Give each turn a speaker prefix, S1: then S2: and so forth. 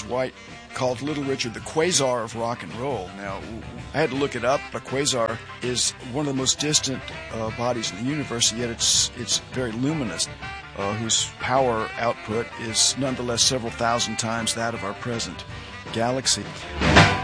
S1: Charles White called Little Richard the quasar of rock and roll. Now, I had to look it up. A quasar is one of the most distant bodies in the universe, yet it's very luminous, whose power output is nonetheless several thousand times that of our present galaxy.